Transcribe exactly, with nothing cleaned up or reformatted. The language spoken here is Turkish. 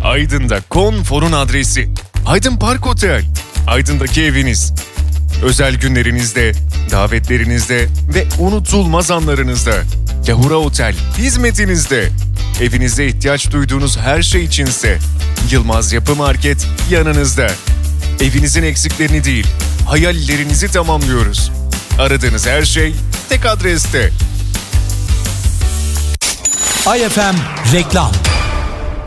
Aydın'da konforun adresi. Aydın Park Otel. Aydın'daki eviniz. Özel günlerinizde, davetlerinizde ve unutulmaz anlarınızda. Yahura Otel hizmetinizde. Evinizde ihtiyaç duyduğunuz her şey içinse Yılmaz Yapı Market yanınızda. Evinizin eksiklerini değil, hayallerinizi tamamlıyoruz. Aradığınız her şey tek adreste. I F M Reklam.